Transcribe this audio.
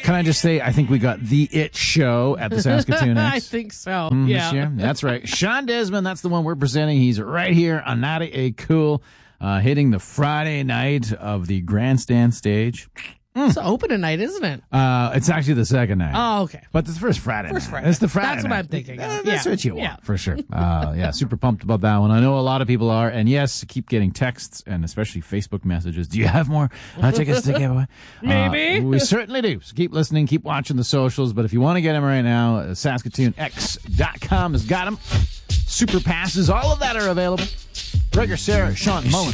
Can I just say, I think we got the It Show at the Saskatoon X. I think so. This year. That's right. Sean Desmond, that's the one we're presenting. He's right here on 98 Cool, hitting the Friday night of the grandstand stage. It's opening night, isn't it? It's actually the second night. Oh, okay. But it's the first Friday night. Friday. It's the Friday That's night. what I'm thinking of. That's Yeah. what you want, Yeah. for sure. Super pumped about that one. I know a lot of people are. And yes, keep getting texts and especially Facebook messages. Do you have more tickets to give away? Maybe. We certainly do. So keep listening. Keep watching the socials. But if you want to get them right now, SaskatoonX.com has got them. Super passes. All of that are available. Gregor, Sarah, Sean Mullen.